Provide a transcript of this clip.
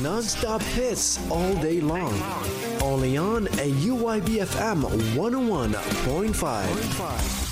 non-stop hits all day long. Only on a UYBFM 101.5.